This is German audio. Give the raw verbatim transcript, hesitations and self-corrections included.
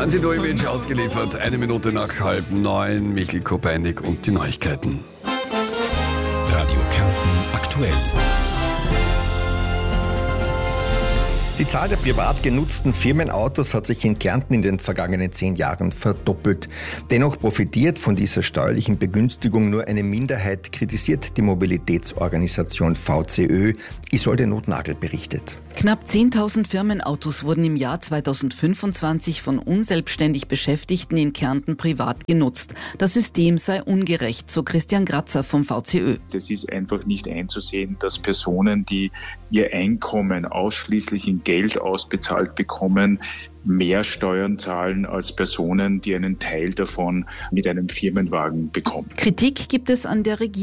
Hansi Dojewitsch ausgeliefert, eine Minute nach halb neun, Michael Kopeinig und die Neuigkeiten. Radio Kärnten aktuell. Die Zahl der privat genutzten Firmenautos hat sich in Kärnten in den vergangenen zehn Jahren verdoppelt. Dennoch profitiert von dieser steuerlichen Begünstigung nur eine Minderheit, kritisiert die Mobilitätsorganisation V C Ö. Isolde Nothnagel berichtet. Knapp zehntausend Firmenautos wurden im Jahr zweitausendfünfundzwanzig von unselbstständig Beschäftigten in Kärnten privat genutzt. Das System sei ungerecht, so Christian Grazer vom V C Ö. Es ist einfach nicht einzusehen, dass Personen, die ihr Einkommen ausschließlich in Geld ausbezahlt bekommen, mehr Steuern zahlen als Personen, die einen Teil davon mit einem Firmenwagen bekommen. Kritik gibt es an der Regierung.